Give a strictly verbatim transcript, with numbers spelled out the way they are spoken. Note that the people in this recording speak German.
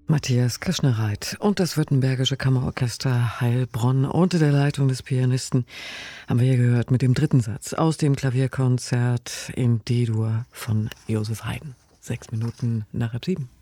Matthias Kirschner-Reit und das Württembergische Kammerorchester Heilbronn unter der Leitung des Pianisten haben wir hier gehört mit dem dritten Satz aus dem Klavierkonzert in D-Dur von Josef Haydn. Sechs Minuten nach halb sieben.